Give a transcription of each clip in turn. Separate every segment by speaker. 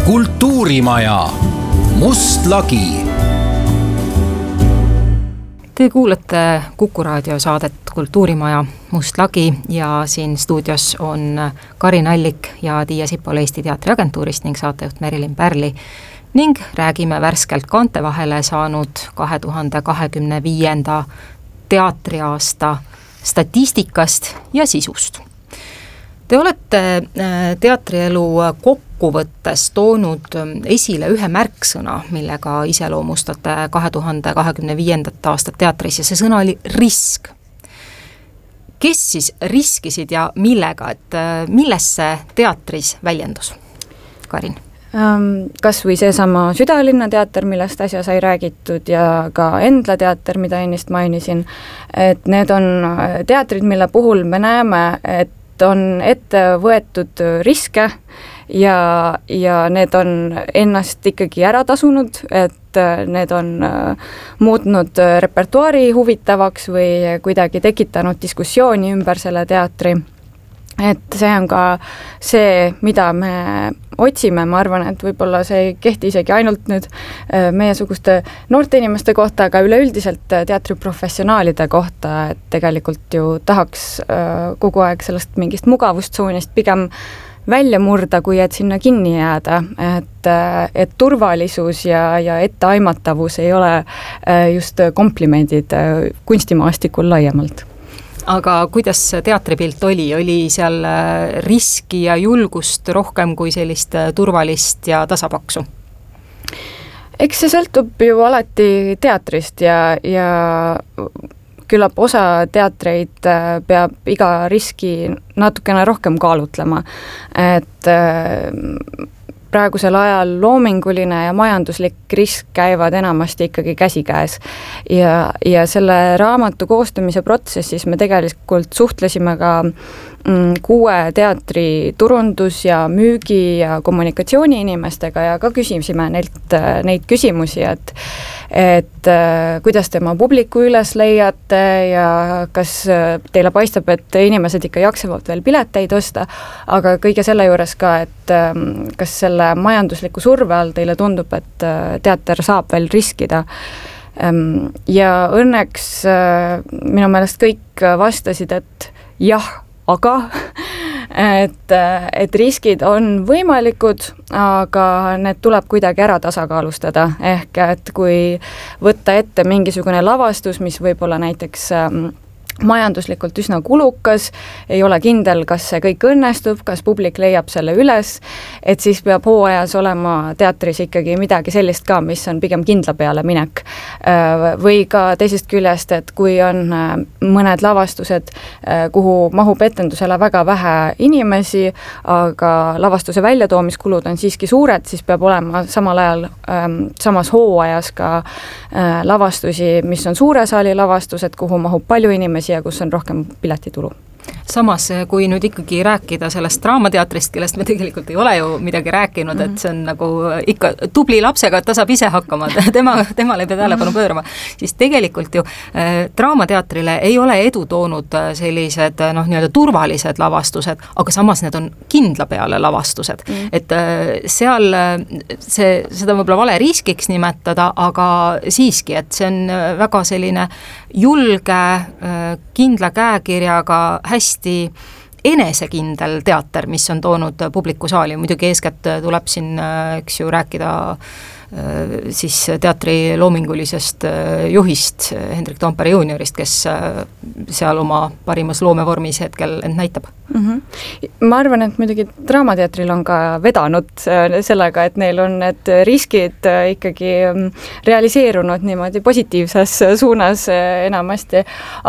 Speaker 1: Kultuurimaja Must lagi.
Speaker 2: Te kuulate Kuku raadio saadet Kultuurimaja Must lagi ja siin stuudios on Karin Allik ja Tiia Sipol Eesti Teatriagentuurist ning saatejuht Merilin Pärli ning räägime värskelt kaante vahele saanud 2025. teatriaasta statistikast ja sisust. Te olete teatrielu kokkuvõttes toonud esile ühe märksõna, millega iseloomustate 2025. aastat teatris ja see sõna oli risk. Kes siis riskisid ja millega, et milles see teatris väljendus? Karin?
Speaker 3: Kas või seesama Südalinna teater, millest äsja sai räägitud ja ka Endla teater, mida ennist mainisin, et need on teatrid, mille puhul me näeme, et on ette võetud riske ja need on ennast ikkagi ära tasunud, et need on muutnud repertuaari huvitavaks või kuidagi tekitanud diskussiooni ümber selle teatri. Et see on ka see, mida me otsime, ma arvan, et võib-olla see ei kehti isegi ainult nüüd meiesuguste noorte inimeste kohta, aga üleüldiselt teatriprofessionaalide kohta, et tegelikult ju tahaks kogu aeg sellest mingist mugavustsoonist pigem välja murda, kui et sinna kinni jääda, et turvalisus ja etteaimatavus ei ole just komplimendid kunstimaastikul laiemalt.
Speaker 2: Aga kuidas teatripilt oli? Oli seal riski ja julgust rohkem kui sellist turvalist ja tasapaksu?
Speaker 3: Eks see sõltub ju alati teatrist ja küllap osa teatreid peab iga riski natukene rohkem kaalutlema, et praegusel ajal loominguline ja majanduslik risk käivad enamasti ikkagi käsikäes ja selle raamatu koostamise protsessis me tegelikult suhtlesime ka 6 teatri turundus- ja müügi- ja kommunikatsiooni inimestega ja ka küsisime neilt neid küsimusi, et kuidas te oma publiku üles leiate ja kas teile paistab, et inimesed ikka jaksavad veel pileteid osta, aga kõige selle juures ka, et kas selle majandusliku surve all teile tundub, et teater saab veel riskida. Ja õnneks minu meelest kõik vastasid, et jah, aga et riskid on võimalikud, aga need tuleb kuidagi ära tasakaalustada, ehk et kui võtta ette mingisugune lavastus, mis võib-olla näiteks majanduslikult üsna kulukas, ei ole kindel, kas see kõik õnnestub, kas publik leiab selle üles, et siis peab hooajas olema teatris ikkagi midagi sellist ka, mis on pigem kindla peale minek. Või ka teisest küljest, et kui on mõned lavastused, kuhu mahub etendusele väga vähe inimesi, aga lavastuse väljatoomiskulud on siiski suured, siis peab olema samal ajal samas hooajas ka lavastusi, mis on suure saali lavastused, kuhu mahub palju inimesi ja kus on rohkem piletitulu.
Speaker 2: Samas, kui nüüd ikkagi rääkida sellest draamateatrist, kellest me tegelikult ei ole ju midagi rääkinud, et see on nagu ikka tubli lapsega, et ta saab ise hakkama, temale ei pea tähelepanu pöörama, siis tegelikult ju draamateatrile ei ole edu toonud sellised nii-öelda turvalised lavastused, aga samas need on kindla peale lavastused. Et seal seda võib-olla vale riskiks nimetada, aga siiski, et see on väga selline julge, kindla käekirjaga, hästi enesekindel teater, mis on toonud publiku saali. Muidugi eeskätt tuleb siin, eks ju, rääkida siis teatri loomingulisest juhist Hendrik Toompere juuniorist, kes seal oma parimas loomevormis hetkel end näitab.
Speaker 3: Ma arvan, et muidugi draamateatril on ka vedanud sellega, et neil on need riskid ikkagi realiseerunud niimoodi positiivses suunas enamasti,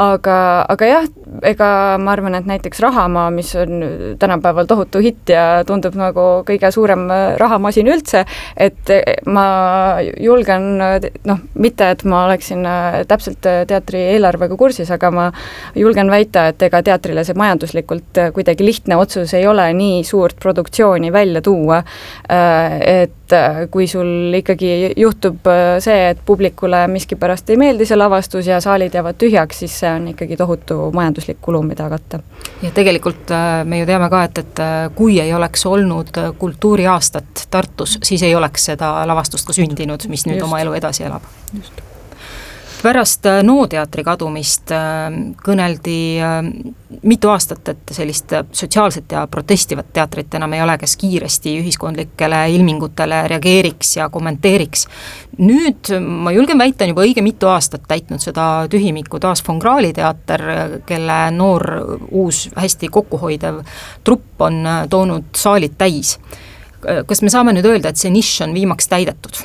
Speaker 3: aga jah, ega ma arvan, et näiteks Rahamaa, mis on tänapäeval tohutu hitt ja tundub nagu kõige suurem rahamasin üldse, et ma julgen, mitte et ma oleksin täpselt teatri eelarvega kursis, aga ma julgen väita, et ega teatrile see majanduslikult kuidagi lihtne otsus ei ole nii suurt produktsiooni välja tuua, et et kui sul ikkagi juhtub see, et publikule miskipärast ei meeldi see lavastus ja saalid jäävad tühjaks, siis see on ikkagi tohutu majanduslik kulu, mida katta.
Speaker 2: Ja tegelikult me ju teame ka, et kui ei oleks olnud kultuuriaastat Tartus, siis ei oleks seda lavastust ka sündinud, mis nüüd oma elu edasi elab. Just. Pärast NO teatri kadumist kõneldi mitu aastat, et sellist sotsiaalset ja protestivat teatrit enam ei ole, kes kiiresti ühiskondlikele ilmingutele reageeriks ja kommenteeriks. Nüüd ma julgen väita, on juba õige mitu aastat täitnud seda tühimikku taas Von Krahli teater, kelle noor, uus, hästi kokkuhoidev trupp on toonud saalid täis. Kas me saame nüüd öelda, et see nišš on viimaks täidetud?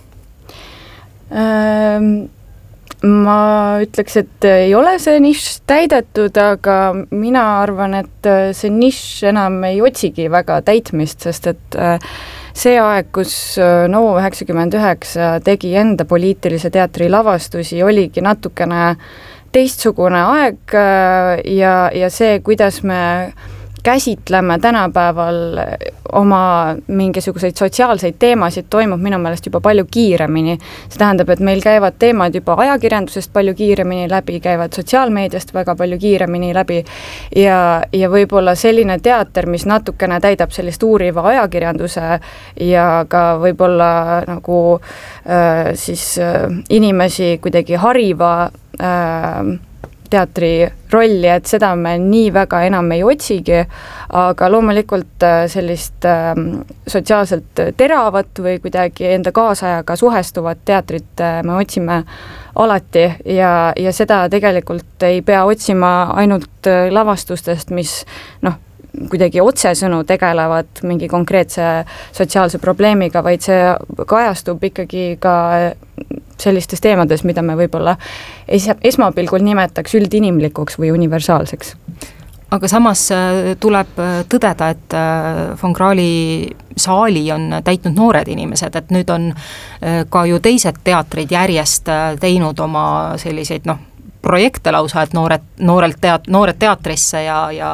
Speaker 3: Ma ütleks, et ei ole see nišš täidetud, aga mina arvan, et see nišš enam ei otsigi väga täitmist, sest et see aeg, kus NO 99 tegi enda poliitilise teatri lavastusi, oligi natukene teistsugune aeg ja see, kuidas me käsitleme tänapäeval oma mingisuguseid sotsiaalseid teemasid, toimub minu meelest juba palju kiiremini. See tähendab, et meil käivad teemad juba ajakirjandusest palju kiiremini läbi, käivad sotsiaalmeediast väga palju kiiremini läbi ja võib-olla selline teater, mis natukene täidab sellist uuriva ajakirjanduse ja ka võib-olla nagu inimesi kuidagi hariva teatri rolli, et seda me nii väga enam ei otsigi, aga loomulikult sellist sotsiaalselt teravat või kuidagi enda kaasajaga suhestuvat teatrit me otsime alati ja seda tegelikult ei pea otsima ainult lavastustest, mis kuidagi otsesõnu tegelevad mingi konkreetse sotsiaalse probleemiga, vaid see kajastub ikkagi ka sellistes teemades, mida me võib-olla esmapilgul nimetaks üldinimlikuks või universaalseks.
Speaker 2: Aga samas tuleb tõdeda, et Von Krahli saali on täitnud noored inimesed, et nüüd on ka ju teised teatrid järjest teinud oma selliseid projekte lausa, et noored teatrisse ja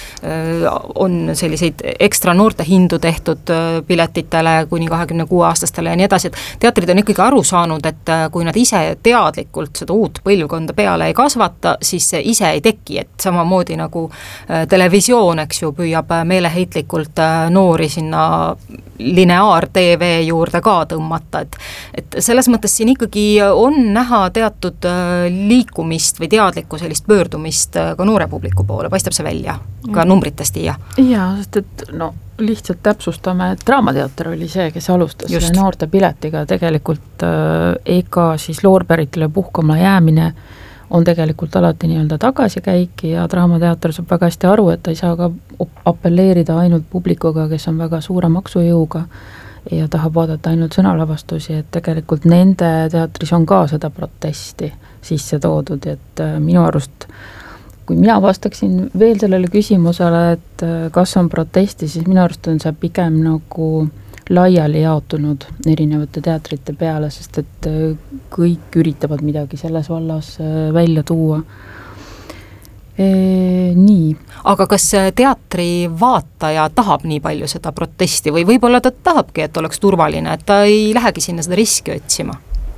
Speaker 2: on selliseid ekstra noorte hindu tehtud piletitele kuni 26-aastastele ja nii edasi, et teatrid on ikkagi aru saanud, et kui nad ise teadlikult seda uut põlvkonda peale ei kasvata, siis see ise ei teki, et samamoodi nagu televisioon, eks ju, püüab meeleheitlikult noori sinna lineaar-TV juurde ka tõmmata, et selles mõttes siin ikkagi on näha teatud liikumist või teadlikku sellist pöördumist ka noore publiku poole, paistab see välja, ka numbritest ja.
Speaker 4: Jaa, sest et lihtsalt täpsustame, et Draamateater oli see, kes alustas selle noorte piletiga, tegelikult ega siis loorberitele puhkama jäämine on tegelikult alati nii-öelda tagasikäik ja Draamateater saab väga hästi aru, et ta ei saa ka apelleerida ainult publikuga, kes on väga suure maksujõuga ja tahab vaadata ainult sõnalavastusi, et tegelikult nende teatris on ka seda protesti sisse toodud, et minu arust, kui mina vastaksin veel sellele küsimusele, et kas on protesti, siis minu arust on see pigem nagu laiali jaotunud erinevate teatrite peale, sest et kõik üritavad midagi selles vallas välja tuua. Nii. Aga kas teatri vaataja tahab nii palju seda protesti või võib-olla ta tahabki, et oleks turvaline, et ta ei lähegi sinna seda riski otsima?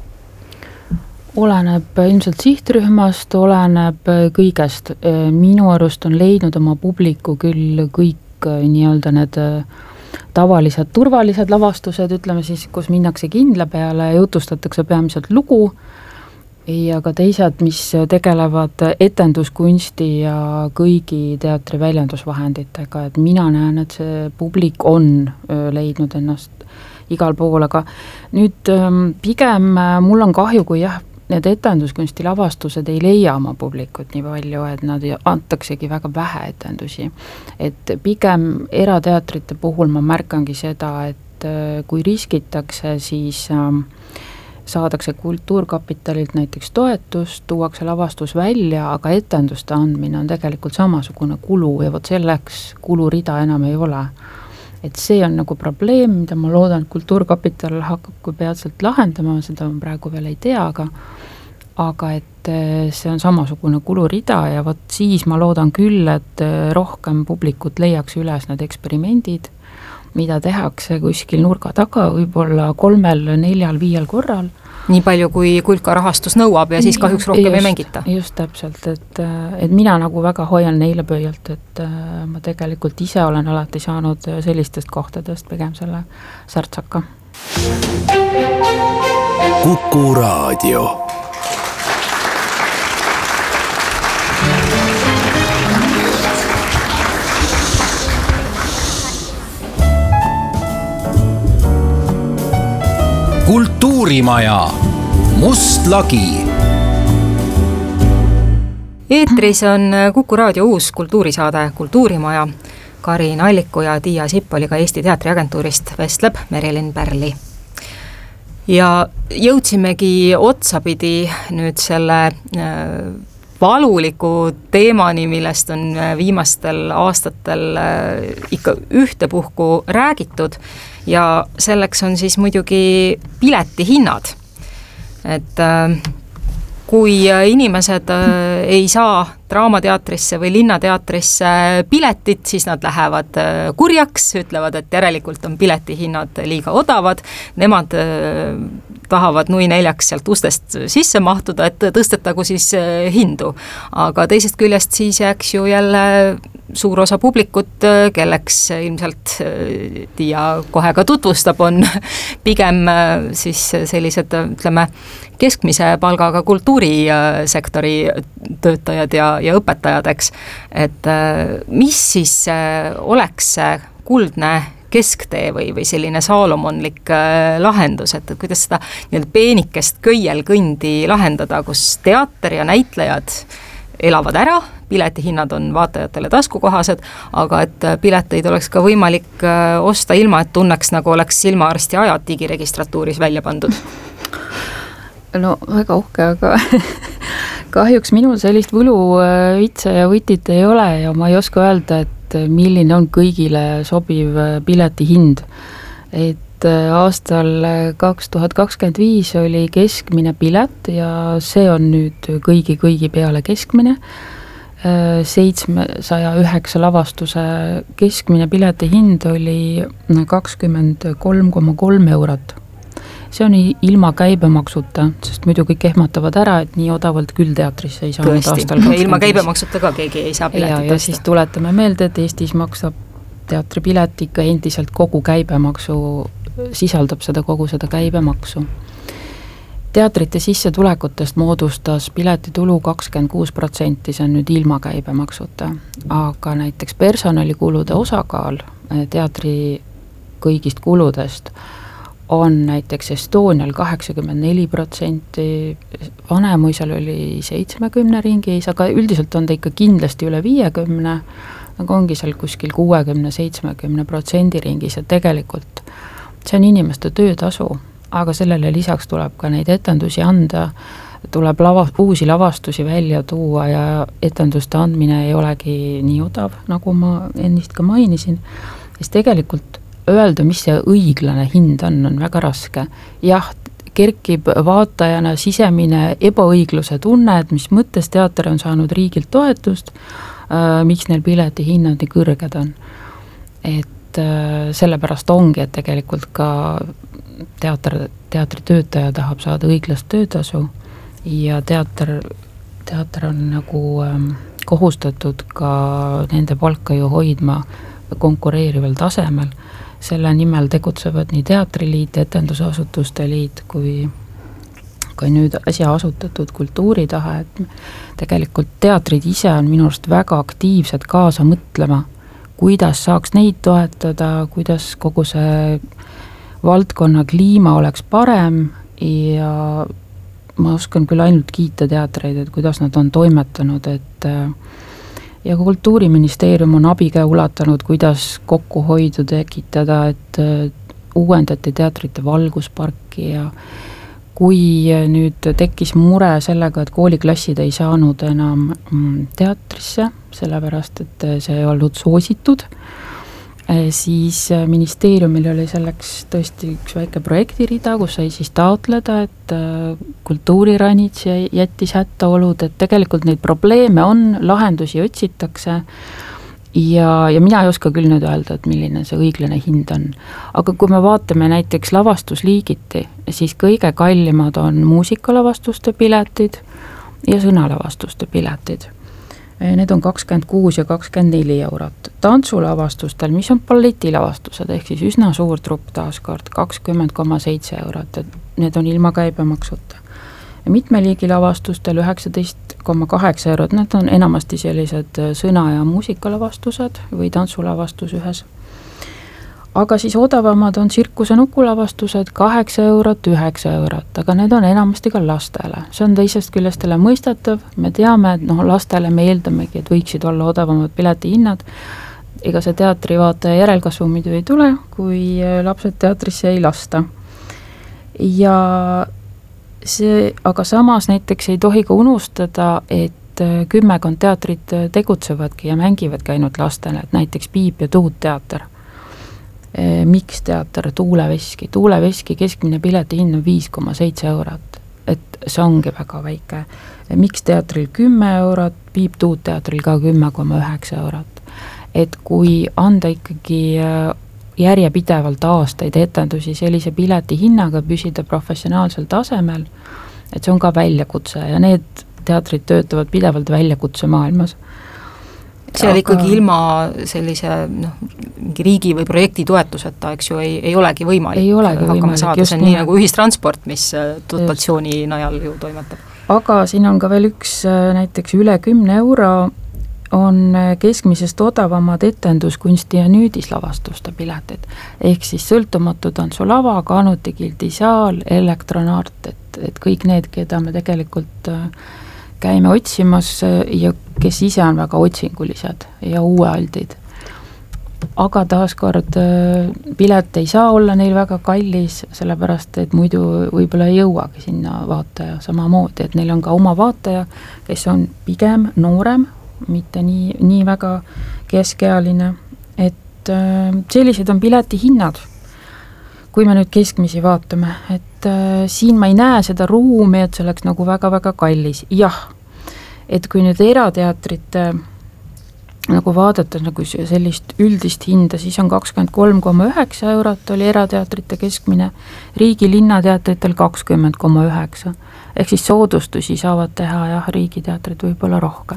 Speaker 4: Oleneb ilmselt sihtrühmast, oleneb kõigest. Minu arust on leidnud oma publiku küll kõik nii-öelda need tavalised turvalised lavastused, ütleme siis, kus minnakse kindla peale ja jutustatakse peamiselt lugu ja ka teised, mis tegelevad etenduskunsti ja kõigi teatri väljendusvahenditega, et mina näen, et see publik on leidnud ennast igal pool, aga nüüd pigem mul on kahju, kui need etenduskunsti lavastused ei leia oma publikut nii palju, et nad antaksegi väga vähe etendusi. Et pigem erateatrite puhul ma märkangi seda, et kui riskitakse, siis saadakse Kultuurkapitalilt näiteks toetust, tuuakse lavastus välja, aga etenduste andmine on tegelikult samasugune kulu ja vot selleks kulurida enam ei ole. Et see on nagu probleem, mida ma loodan, et Kultuurkapital hakkab kui peatselt lahendama, seda ma praegu veel ei tea, aga et see on samasugune kulurida ja vot siis ma loodan küll, et rohkem publikut leiaks üles need eksperimendid mida tehakse kuskil nurga taga võib-olla 3, 4, 5 korral.
Speaker 2: Nii palju, kui kulka rahastus nõuab ja siis kahjuks rohkem ei mängita.
Speaker 4: Just täpselt, et mina nagu väga hoian neile pöialt, et ma tegelikult ise olen alati saanud sellistest kohtadest pigem selle särtsaka.
Speaker 1: Kuku Raadio. Kultuurimaja Must lagi.
Speaker 2: Eetris on Kuku Raadio uus kultuurisaade Kultuurimaja. Karin Alliku ja Tiia Sippoliga Eesti Teatriagentuurist vestleb Merilin Pärli. Ja jõudsimegi otsapidi nüüd selle valuliku teemani, millest on viimastel aastatel ikka ühtepuhku räägitud ja selleks on siis muidugi piletihinnad. Et kui inimesed ei saa draamateatrisse või linnateatrisse piletit, siis nad lähevad kurjaks, ütlevad, et järelikult on piletihinnad liiga odavad, nemad tahavad nui neljaks sealt ustest sisse mahtuda, et tõstetagu siis hindu. Aga teisest küljest siis jääks ju jälle suur osa publikut, kelleks ilmselt Tiia kohe ka tutvustab, on pigem siis sellised, ütleme, keskmise palgaga kultuurisektori töötajad ja õpetajad, eks. Et mis siis oleks see kuldne kesktee või selline saalomonlik lahendus, et kuidas seda peenikest köielkõndi lahendada, kus teater ja näitlejad elavad ära, piletihinnad on vaatajatele taskukohased, aga et pileteid oleks ka võimalik osta ilma, et tunneks, nagu oleks silmaarsti ajad digiregistratuuris välja pandud.
Speaker 4: No väga uhke, aga kahjuks minul sellist võluvitse ja võtit ei ole ja ma ei oska öelda, et milline on kõigile sobiv piletihind. Et aastal 2025 oli keskmine pilet ja see on nüüd kõigi peale keskmine. 709 lavastuse keskmine piletihind oli 23,3 eurot. See on ilma käibemaksuta, sest muidu kõik ehmatavad ära, et nii odavalt küll teatrisse ei saanud aastal 25.
Speaker 2: Ilma käibemaksuta ka keegi ei saa piletit
Speaker 4: ja siis tuletame meelde, et Eestis maksab teatripilet ikka endiselt kogu käibemaksu, sisaldab kogu seda käibemaksu. Teatrite sissetulekutest moodustas piletitulu 26%, see on nüüd ilma käibemaksuta, aga näiteks personalikulude osakaal teatri kõigist kuludest on näiteks Estonial 84%, Vanemuisal oli 70 ringis, aga üldiselt on ta ikka kindlasti üle 50, aga ongi seal kuskil 60-70% ringis ja tegelikult see on inimeste töötasu, aga sellele lisaks tuleb ka neid etendusi anda, tuleb uusi lavastusi välja tuua ja etenduste andmine ei olegi nii odav, nagu ma ennist ka mainisin, siis tegelikult öelda, mis see õiglane hind on väga raske. Jah, kerkib vaatajana sisemine ebaõigluse tunne, et mis mõttes teater on saanud riigilt toetust, miks neil pileti hinnad nii kõrged on. Et sellepärast ongi, et tegelikult ka teatri töötaja tahab saada õiglast töötasu ja teater on nagu kohustatud ka nende palka ju hoidma konkureerival tasemel. Selle nimel tegutsevad nii teatriliit, etendusasutuste liit kui ka nüüd äsja asutatud kultuuritahe, et tegelikult teatrid ise on minu arust väga aktiivsed kaasa mõtlema, kuidas saaks neid toetada, kuidas kogu see valdkonna kliima oleks parem ja ma oskan küll ainult kiita teatreid, et kuidas nad on toimetanud, et ja Kultuuriministeerium on abikäe ulatanud, kuidas kokkuhoidu tekitada, et uuendati teatrite valgusparki ja kui nüüd tekkis mure sellega, et kooliklassid ei saanud enam teatrisse, sellepärast et see ei olnud soositud, siis ministeeriumil oli selleks tõesti üks väike projektirida, kus sai siis taotleda, et kultuuriranits jättis hättaolud, et tegelikult neid probleeme on, lahendusi otsitakse ja mina ei oska küll nüüd öelda, et milline see õiglane hind on. Aga kui me vaatame näiteks lavastusliigiti, siis kõige kallimad on muusikalavastuste piletid ja sõnalavastuste piletid. Need on 26 ja 24 eurot. Tantsulavastustel, mis on balletilavastused, ehk siis üsna suur trupp taaskord, 20,7 eurot, et need on ilma käibemaksuta. Mitmeliigilavastustel 19,8 eurot, need on enamasti sellised sõna- ja muusikalavastused või tantsulavastus ühes. Aga siis odavamad on tsirkuse nukulavastused 8 eurot, 9 eurot, aga need on enamasti ka lastele. See on teisest küljest jälle mõistetav, me teame, et lastele me eeldamegi, et võiksid olla odavamad piletihinnad. Ega see teatrivaataja järelkasvu muidu ei tule, kui lapsed teatrisse ei lasta. Ja aga samas näiteks ei tohi ka unustada, et kümmekond teatrit tegutsevadki ja mängivadki ainult lastele, et näiteks Piip ja Tuut teater, Miks teater, Tuuleveski keskmine piletihind on 5,7 eurot, et see ongi väga väike. Miks teatril 10 eurot, Piip Tuut teatril ka 10,9 eurot. Et kui anda ikkagi järjepidevalt aastaid etendusi sellise pileti hinnaga püsida professionaalsel tasemel, et see on ka väljakutse ja need teatrid töötavad pidevalt väljakutse maailmas.
Speaker 2: Seal ikkagi ilma sellise mingi riigi või projekti toetuseta, eks ju, ei olegi võimalik hakkama saada, see on nii nagu ühistransport, mis dotatsiooni najal ju toimetab.
Speaker 4: Aga siin on ka veel üks näiteks üle 10 euro on keskmisest odavamad etenduskunsti ja nüüdislavastuste piletid. Ehk siis sõltumatu tantsulava, Kanuti gildisaal, elektronart, et kõik need, keda me tegelikult käime otsimas ja kes ise on väga otsingulised ja uuealdid. Aga taaskord pilet ei saa olla neil väga kallis, sellepärast, et muidu võib-olla ei jõuagi sinna vaataja samamoodi, et neil on ka oma vaataja, kes on pigem noorem, mitte nii väga keskealine, et sellised on pileti hinnad. Kui me nüüd keskmisi vaatame, et siin ma ei näe seda ruumi, et see oleks nagu väga-väga kallis. Jah, et kui nüüd erateatrite nagu vaadata nagu sellist üldist hinda, siis on 23,9 eurot oli erateatrite keskmine, riigi linnateatritel 20,9. Ehk siis soodustusi saavad teha jah, riigiteatrid võib-olla rohkem.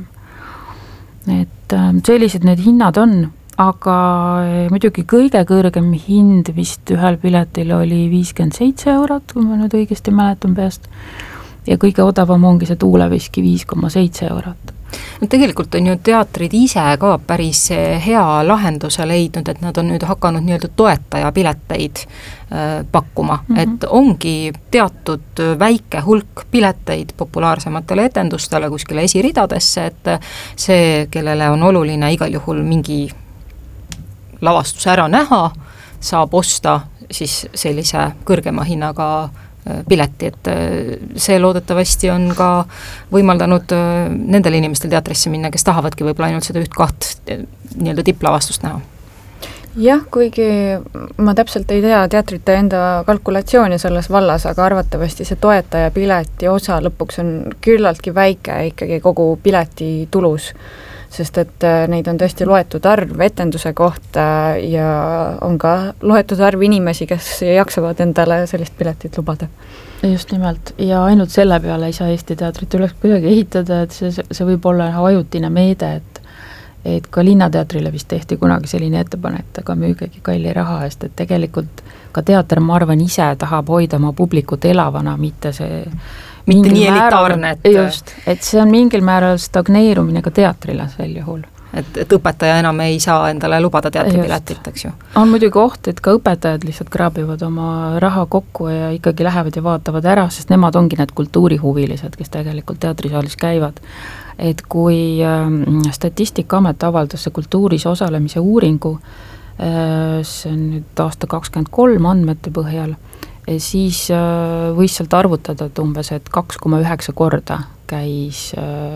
Speaker 4: Et sellised need hinnad on, aga muidugi kõige kõrgem hind vist ühel piletil oli 57 eurot, kui ma nüüd õigesti mäletan peast, ja kõige odavam ongi see Tuuleveski 5,7 eurot.
Speaker 2: No tegelikult on ju teatrid ise ka päris hea lahenduse leidnud, et nad on nüüd hakanud nii-öelda toetaja pileteid pakkuma, et ongi teatud väike hulk pileteid populaarsematele etendustele kuskile esiridadesse, et see, kellele on oluline igal juhul mingi lavastus ära näha, saab osta siis sellise kõrgema hinnaga pileti, et see loodetavasti on ka võimaldanud nendel inimestel teatrisse minna, kes tahavadki võib-olla ainult seda üht-kaht nii-öelda tipplavastust näha.
Speaker 3: Jah, kuigi ma täpselt ei tea teatrite enda kalkulatsiooni selles vallas, aga arvatavasti see toetaja pileti osa lõpuks on küllaltki väike ikkagi kogu pileti tulus, sest et neid on tõesti loetud arv etenduse kohta ja on ka loetud arv inimesi, kes jaksavad endale sellist piletit lubada.
Speaker 4: Just nimelt, ja ainult selle peale ei saa Eesti teatrit üles kuidagi ehitada, et see võib olla ajutine meede, et ka linnateatrile vist tehti kunagi selline ettepanek, aga müügegi kalli raha eest, et tegelikult ka teater, ma arvan, ise tahab hoida oma publikut elavana, mitte
Speaker 2: nii elitaarne,
Speaker 4: et see on mingil määral stagneerumine ka teatrile sel juhul.
Speaker 2: Et õpetaja enam ei saa endale lubada teatripiletit, eks ju.
Speaker 4: On muidugi oht, et ka õpetajad lihtsalt kraabivad oma raha kokku ja ikkagi lähevad ja vaatavad ära, sest nemad ongi need kultuurihuvilised, kes tegelikult teatrisaalis käivad. Et kui Statistikaamet avaldas see kultuuris osalemise uuringu, see on nüüd aasta 23 andmete põhjal, siis võis sealt arvutada, et umbes 2,9 korda käis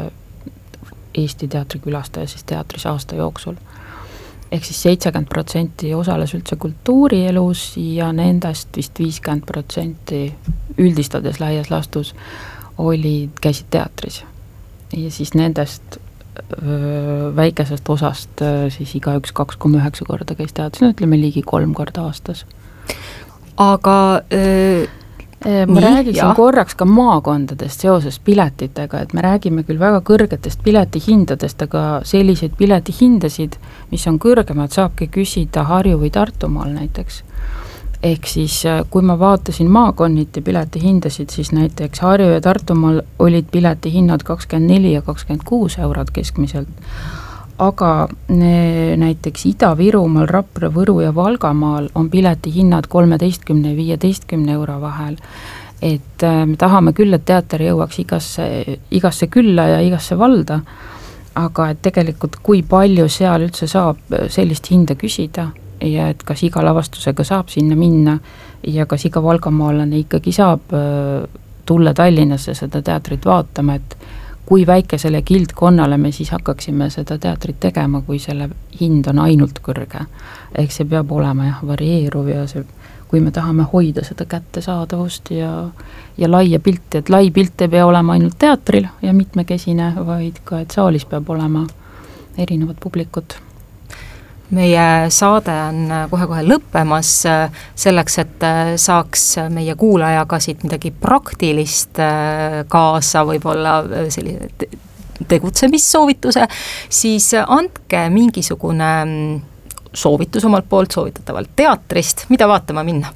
Speaker 4: Eesti teatrikülastaja siis teatris aasta jooksul. Ehk siis 70% osales üldse kultuurielus ja nendest vist 50% üldistades laias laastus käisid teatris. Ja siis nendest väikesest osast siis igaüks 2,9 korda käis teatris, no ütleme ligi 3 korda aastas.
Speaker 2: Aga
Speaker 4: ma räägiksin korraks ka maakondadest seoses piletitega, et me räägime küll väga kõrgetest piletihindadest, aga selliseid piletihindasid, mis on kõrgemad, saabki küsida Harju või Tartumaal näiteks. Ehk siis, kui ma vaatasin maakonniti piletihindasid, siis näiteks Harju ja Tartumaal olid piletihinnad 24 ja 26 eurot keskmiselt, aga näiteks Ida-Virumaal, Rapla, Võru ja Valgamaal on piletihinnad 13 ja 15 euro vahel. Et me tahame küll, et teater jõuaks igasse külla ja igasse valda, aga et tegelikult kui palju seal üldse saab sellist hinda küsida ja et kas iga lavastusega saab sinna minna ja kas iga valgamaalane ikkagi saab tulla Tallinnasse seda teatrit vaatama, et kui väikesele kildkonnale me siis hakkaksime seda teatrit tegema, kui selle hind on ainult kõrge. Ehk see peab olema varieeruv ja see, kui me tahame hoida seda kättesaadavust ja laia pilti, et lai pilt ei pea olema ainult teatril ja mitmekesine, vaid ka, et saalis peab olema erinevad publikud.
Speaker 2: Meie saade on kohe-kohe lõppemas, selleks, et saaks meie kuulajaga siit midagi praktilist kaasa, võib-olla sellise tegutsemissoovituse, siis andke mingisugune soovitus omalt poolt, soovitatavalt teatrist, mida vaatama minna?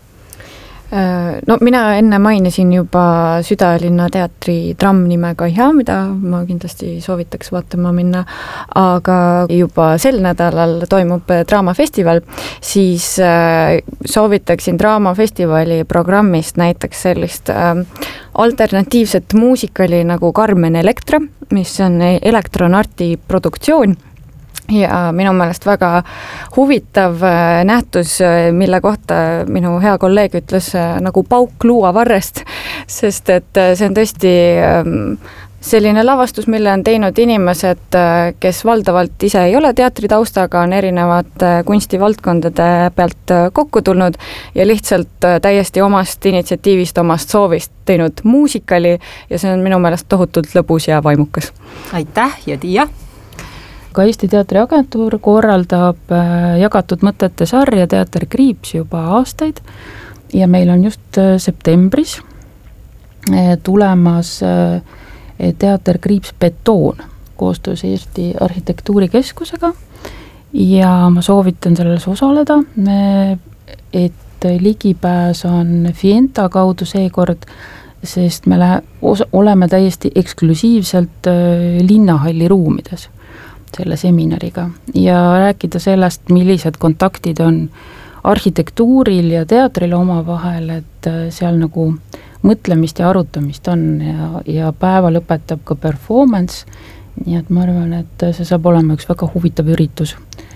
Speaker 3: No mina enne mainisin juba Südalinna teatri Tramm nimega Hea, mida ma kindlasti soovitaks vaatama minna, aga juba sel nädalal toimub draamafestival, siis soovitaksin draamafestivali programmist näiteks sellist alternatiivset muusikali nagu Carmen Electra, mis on elektronarti produktsioon, ja minu meelest väga huvitav nähtus, mille kohta minu hea kolleeg ütles nagu pauk luuavarrest, sest et see on tõesti selline lavastus, mille on teinud inimesed, kes valdavalt ise ei ole teatritaustaga, on erinevad kunstivaldkondade pealt kokku tulnud ja lihtsalt täiesti omast initsiatiivist, omast soovist teinud muusikali ja see on minu meelest tohutult lõbus ja vaimukas.
Speaker 2: Aitäh ja Tiia!
Speaker 4: Ka Eesti Teatriagentuur korraldab jagatud mõtete sarja Teater Kriips juba aastaid ja meil on just septembris tulemas Teater Kriips Betoon koostöös Eesti Arhitektuurikeskusega ja ma soovitan selles osaleda, et ligipääs on Fienta kaudu seekord, sest me oleme täiesti eksklusiivselt linnahalli ruumides selle seminariga ja rääkida sellest, millised kontaktid on arhitektuuril ja teatril oma vahel, et seal nagu mõtlemist ja arutamist on ja päeva lõpetab ka performance, nii et ma arvan, et see saab olema üks väga huvitav üritus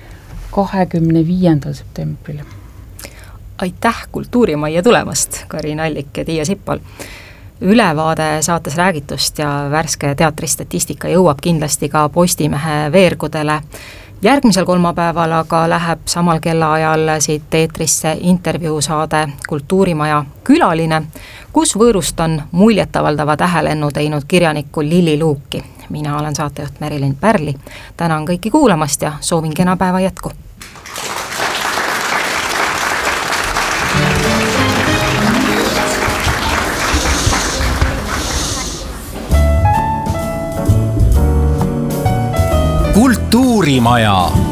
Speaker 4: 25. septembril.
Speaker 2: Aitäh Kultuurimajja tulemast, Karin Allik ja Tiia Sippal. Ülevaade saates räägitust ja värske teatristatistika jõuab kindlasti ka Postimehe veergudele. Järgmisel kolmapäeval aga läheb samal kellaajal siit eetrisse intervjuusaade Kultuurimaja külaline, kus võõrustan muljetavaldava tähelennu teinud kirjanikku Lilli Luuki. Mina olen saatejuht Merilin Pärli. Tänan kõiki kuulamast ja soovin kena päeva jätku.
Speaker 1: Kultuurimaja.